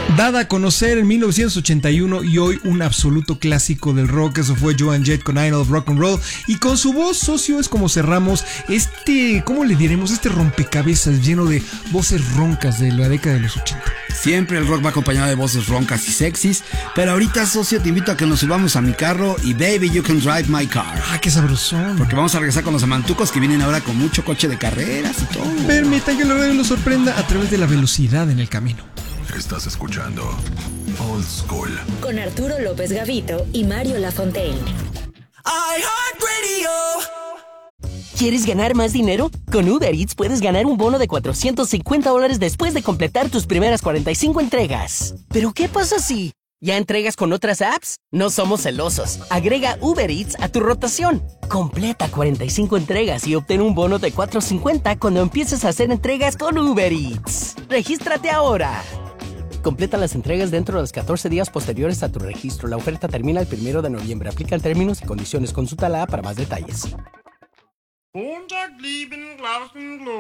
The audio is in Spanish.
Dada a conocer en 1981 y hoy un absoluto clásico del rock, eso fue Joan Jett con Idol of Rock and Roll. Y con su voz, socio, es como cerramos ¿cómo le diremos? Este rompecabezas lleno de voces roncas de la década de los 80. Siempre el rock va acompañado de voces roncas y sexys, pero ahorita, socio, te invito a que nos subamos a mi carro y Baby You Can Drive My Car. Ah, qué sabrosón. Porque vamos a regresar con los amantucos que vienen ahora con mucho coche de carreras y todo. Permita que la radio lo sorprenda a través de la velocidad en el camino. Estás escuchando Old School con Arturo López Gavito y Mario Lafontaine. iHeartRadio. ¿Quieres ganar más dinero? Con Uber Eats puedes ganar un bono de $450 después de completar tus primeras 45 entregas. ¿Pero qué pasa si ya entregas con otras apps? No somos celosos. Agrega Uber Eats a tu rotación. Completa 45 entregas y obtén un bono de $450 cuando empieces a hacer entregas con Uber Eats. ¡Regístrate ahora! Completa las entregas dentro de los 14 días posteriores a tu registro. La oferta termina el 1 de noviembre. Aplican términos y condiciones. Consulta la app para más detalles.